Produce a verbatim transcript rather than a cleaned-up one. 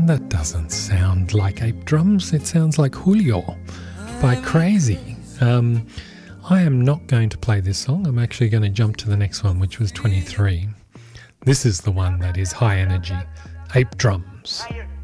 That doesn't sound like Ape Drums. It sounds like Julio by Crazy. Um, I am not going to play this song. I'm actually going to jump to the next one, which was twenty-three. This is the one that is high energy. Ape Drums.